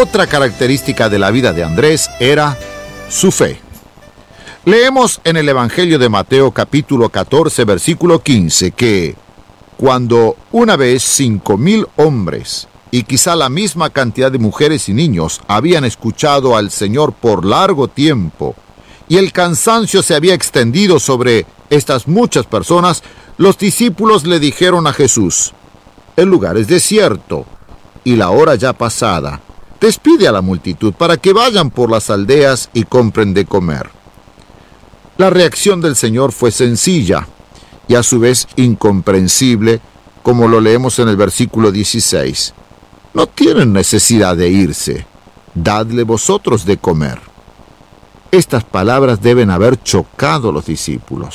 Otra característica de la vida de Andrés era su fe. Leemos en el Evangelio de Mateo capítulo 14, versículo 15, que cuando una vez 5,000 hombres y quizá la misma cantidad de mujeres y niños habían escuchado al Señor por largo tiempo y el cansancio se había extendido sobre estas muchas personas, los discípulos le dijeron a Jesús: el lugar es desierto y la hora ya pasada. Despide a la multitud para que vayan por las aldeas y compren de comer. La reacción del Señor fue sencilla y a su vez incomprensible, como lo leemos en el versículo 16. No tienen necesidad de irse, dadle vosotros de comer. Estas palabras deben haber chocado a los discípulos.